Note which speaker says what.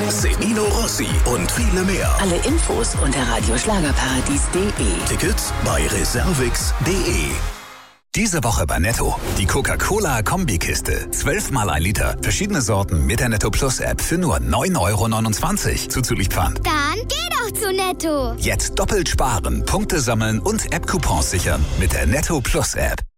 Speaker 1: Semino Rossi und viele mehr.
Speaker 2: Alle Infos unter radioschlagerparadies.de.
Speaker 1: Tickets bei reservix.de. Diese Woche bei Netto. Die Coca-Cola-Kombikiste. 12 mal 1 Liter. Verschiedene Sorten mit der Netto Plus App für nur 9,29 € zuzüglich Pfand.
Speaker 3: Dann geh doch zu Netto.
Speaker 1: Jetzt doppelt sparen, Punkte sammeln und App-Coupons sichern mit der Netto Plus App.